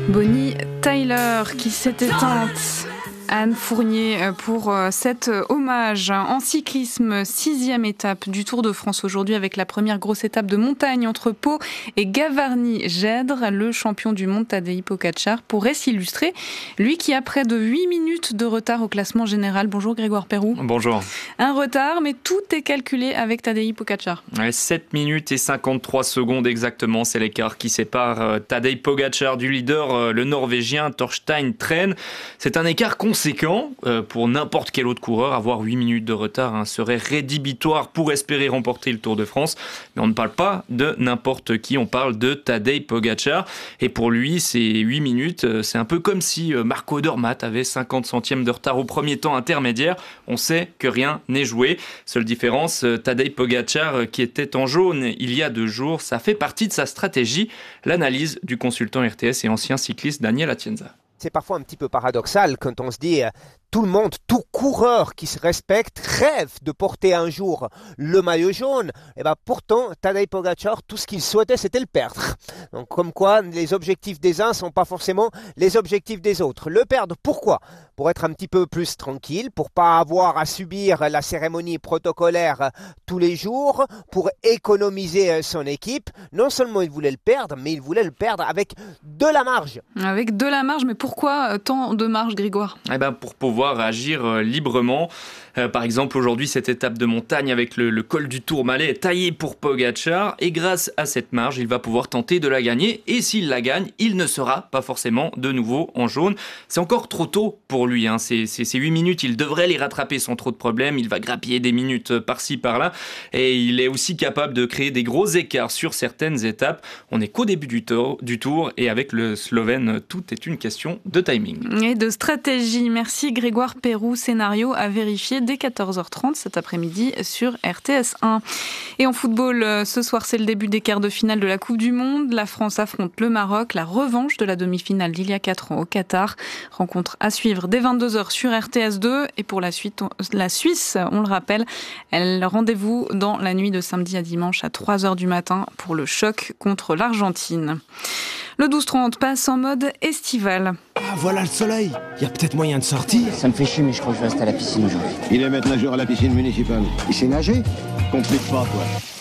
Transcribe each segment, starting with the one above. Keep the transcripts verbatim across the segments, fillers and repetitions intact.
Bonnie Tyler qui s'est éteinte. Anne Fournier pour cet hommage. En cyclisme, sixième étape du Tour de France aujourd'hui avec la première grosse étape de montagne entre Pau et Gavarnie-Gèdre. Le champion du monde Tadej Pogačar pourrait s'illustrer. Lui qui a près de huit minutes de retard au classement général. Bonjour Grégoire Perroux. Bonjour. Un retard, mais tout est calculé avec Tadej Pogačar. Ouais, sept minutes et cinquante-trois secondes exactement, c'est l'écart qui sépare Tadej Pogačar du leader, le Norvégien Thorstein Tren. C'est un écart conséquent pour n'importe quel autre coureur. Avoir huit minutes de retard hein, serait rédhibitoire pour espérer remporter le Tour de France. Mais on ne parle pas de n'importe qui, on parle de Tadej Pogačar. Et pour lui, ces huit minutes, c'est un peu comme si Marco Odermatt avait cinquante centièmes de retard au premier temps intermédiaire. On sait que rien n'est joué. Seule différence, Tadej Pogačar qui était en jaune il y a deux jours, ça fait partie de sa stratégie. L'analyse du consultant R T S et ancien cycliste Daniel Atienza. C'est parfois un petit peu paradoxal quand on se dit euh, tout le monde, tout coureur qui se respecte rêve de porter un jour le maillot jaune. Et ben pourtant, Tadej Pogačar, tout ce qu'il souhaitait, c'était le perdre. Donc comme quoi, les objectifs des uns ne sont pas forcément les objectifs des autres. Le perdre, pourquoi ? Pour être un petit peu plus tranquille, pour pas avoir à subir la cérémonie protocolaire tous les jours, pour économiser son équipe. Non seulement il voulait le perdre, mais il voulait le perdre avec de la marge. Avec de la marge, mais pourquoi tant de marge, Grégoire ? Eh ben pour pouvoir agir librement. Euh, par exemple, aujourd'hui, cette étape de montagne avec le, le col du Tourmalet est taillée pour Pogačar. Et grâce à cette marge, il va pouvoir tenter de la gagner. Et s'il la gagne, il ne sera pas forcément de nouveau en jaune. C'est encore trop tôt pour lui. Hein. Ces, ces, ces huit minutes, il devrait les rattraper sans trop de problèmes. Il va grappiller des minutes par-ci, par-là. Et il est aussi capable de créer des gros écarts sur certaines étapes. On n'est qu'au début du tour, du tour. Et avec le Slovène, tout est une question de timing. Et de stratégie. Merci Grégoire Perroux. Scénario à vérifier dès quatorze heures trente cet après-midi sur R T S un. Et en football, ce soir, c'est le début des quarts de finale de la Coupe du Monde. La France affronte le Maroc, la revanche de la demi-finale d'il y a quatre ans au Qatar. Rencontre à suivre dès vingt-deux heures sur R T S deux. Et pour la suite, la Suisse, on le rappelle, elle rendez-vous dans la nuit de samedi à dimanche à trois heures du matin pour le choc contre l'Argentine. Le douze trente passe en mode estival. Ah, voilà le soleil. Il y a peut-être moyen de sortir. Ça me fait chier, mais je crois que je vais rester à la piscine aujourd'hui. Il est maître nageur à la piscine municipale. Il sait nager ? Complique pas, toi.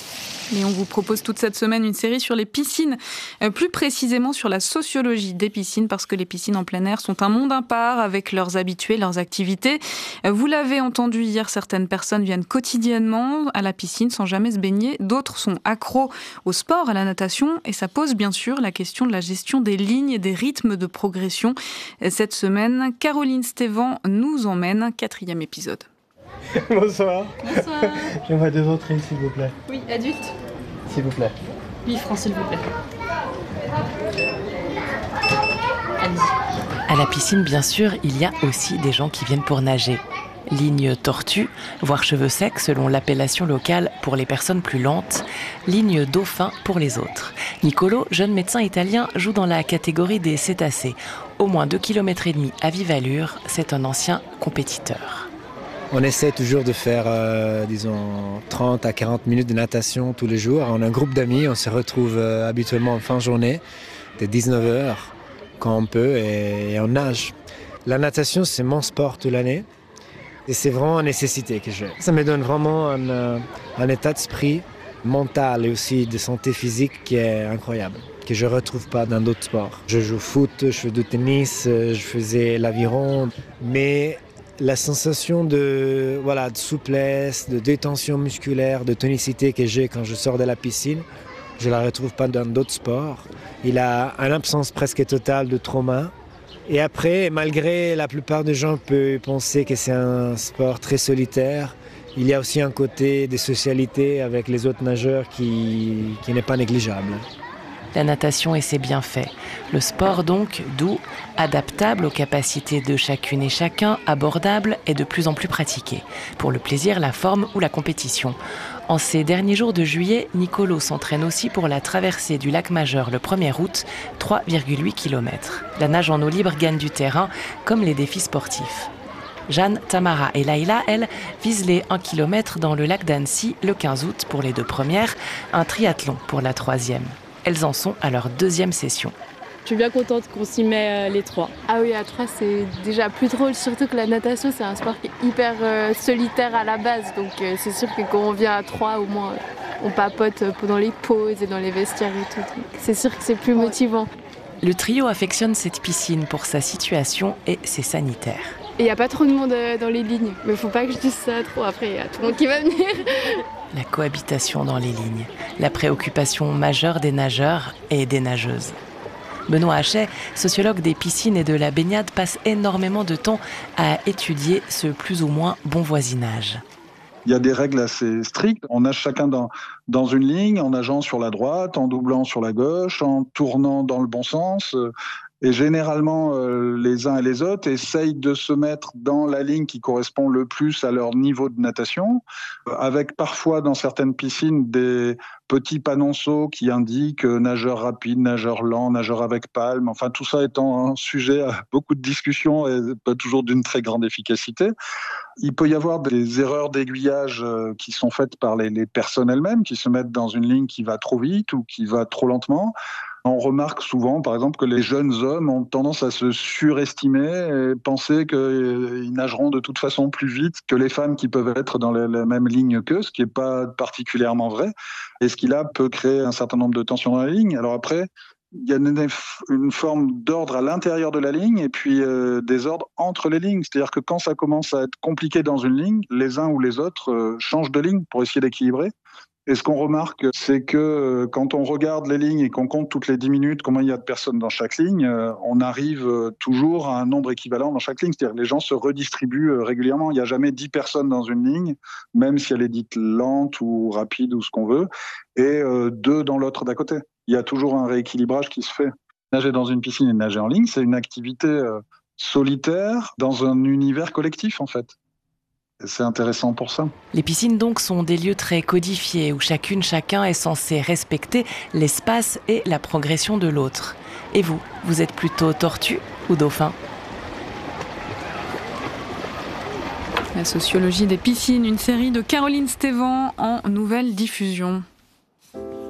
Et on vous propose toute cette semaine une série sur les piscines, euh, plus précisément sur la sociologie des piscines, parce que les piscines en plein air sont un monde à part avec leurs habitués, leurs activités. Euh, vous l'avez entendu hier, certaines personnes viennent quotidiennement à la piscine sans jamais se baigner. D'autres sont accros au sport, à la natation, et ça pose bien sûr la question de la gestion des lignes et des rythmes de progression. Cette semaine, Caroline Stévan nous emmène, quatrième épisode. Bonsoir. Bonsoir. J'aimerais deux autres, s'il vous plaît. Oui, adulte. S'il vous plaît. huit francs, s'il vous plaît. Allez-y. À la piscine, bien sûr, il y a aussi des gens qui viennent pour nager. Ligne tortue, voire cheveux secs selon l'appellation locale pour les personnes plus lentes. Ligne dauphin pour les autres. Nicolo, jeune médecin italien, joue dans la catégorie des cétacés. Au moins deux kilomètres et demi à vive allure, c'est un ancien compétiteur. On essaie toujours de faire, euh, disons, trente à quarante minutes de natation tous les jours. On a un groupe d'amis, on se retrouve euh, habituellement en fin de journée, de dix-neuf heures, quand on peut, et, et on nage. La natation, c'est mon sport toute l'année, et c'est vraiment une nécessité que j'ai. Ça me donne vraiment un, euh, un état d'esprit mental et aussi de santé physique qui est incroyable, que je ne retrouve pas dans d'autres sports. Je joue au foot, je fais du tennis, je faisais l'aviron, mais la sensation de, voilà, de souplesse, de détention musculaire, de tonicité que j'ai quand je sors de la piscine, je ne la retrouve pas dans d'autres sports. Il a une absence presque totale de trauma. Et après, malgré la plupart des gens peuvent penser que c'est un sport très solitaire, il y a aussi un côté de socialité avec les autres nageurs qui, qui n'est pas négligeable. La natation et ses bienfaits. Le sport donc, doux, adaptable aux capacités de chacune et chacun, abordable et de plus en plus pratiqué. Pour le plaisir, la forme ou la compétition. En ces derniers jours de juillet, Nicolo s'entraîne aussi pour la traversée du lac Majeur le premier août, trois virgule huit kilomètres. La nage en eau libre gagne du terrain, comme les défis sportifs. Jeanne, Tamara et Laïla, elles, visent les un kilomètre dans le lac d'Annecy le quinze août pour les deux premières, un triathlon pour la troisième. Elles en sont à leur deuxième session. Je suis bien contente qu'on s'y met euh, les trois. Ah oui, à trois, c'est déjà plus drôle, surtout que la natation, c'est un sport qui est hyper euh, solitaire à la base. Donc euh, c'est sûr que quand on vient à trois, au moins, on papote pendant les pauses et dans les vestiaires et tout. Donc, c'est sûr que c'est plus motivant. Le trio affectionne cette piscine pour sa situation et ses sanitaires. Et il n'y a pas trop de monde dans les lignes. Mais il ne faut pas que je dise ça trop, après il y a tout le monde qui va venir. La cohabitation dans les lignes, la préoccupation majeure des nageurs et des nageuses. Benoît Hachet, sociologue des piscines et de la baignade, passe énormément de temps à étudier ce plus ou moins bon voisinage. Il y a des règles assez strictes. On nage chacun dans, dans une ligne, en nageant sur la droite, en doublant sur la gauche, en tournant dans le bon sens. Et généralement, euh, les uns et les autres essayent de se mettre dans la ligne qui correspond le plus à leur niveau de natation, avec parfois dans certaines piscines des petits panonceaux qui indiquent nageur rapide, nageur lent, nageur avec palme. Enfin, tout ça étant un sujet à beaucoup de discussions et pas toujours d'une très grande efficacité. Il peut y avoir des erreurs d'aiguillage qui sont faites par les, les personnes elles-mêmes, qui se mettent dans une ligne qui va trop vite ou qui va trop lentement. On remarque souvent, par exemple, que les jeunes hommes ont tendance à se surestimer et penser qu'ils nageront de toute façon plus vite que les femmes qui peuvent être dans la même ligne qu'eux, ce qui n'est pas particulièrement vrai. Et ce qui, là, peut créer un certain nombre de tensions dans la ligne. Alors après, il y a une, une forme d'ordre à l'intérieur de la ligne et puis euh, des ordres entre les lignes. C'est-à-dire que quand ça commence à être compliqué dans une ligne, les uns ou les autres euh, changent de ligne pour essayer d'équilibrer. Et ce qu'on remarque, c'est que quand on regarde les lignes et qu'on compte toutes les dix minutes combien il y a de personnes dans chaque ligne, on arrive toujours à un nombre équivalent dans chaque ligne. C'est-à-dire que les gens se redistribuent régulièrement. Il n'y a jamais dix personnes dans une ligne, même si elle est dite lente ou rapide ou ce qu'on veut, et deux dans l'autre d'à côté. Il y a toujours un rééquilibrage qui se fait. Nager dans une piscine et nager en ligne, c'est une activité solitaire dans un univers collectif, en fait. C'est intéressant pour ça. Les piscines donc sont des lieux très codifiés où chacune, chacun est censé respecter l'espace et la progression de l'autre. Et vous, vous êtes plutôt tortue ou dauphin ? La sociologie des piscines, une série de Caroline Stévan en nouvelle diffusion.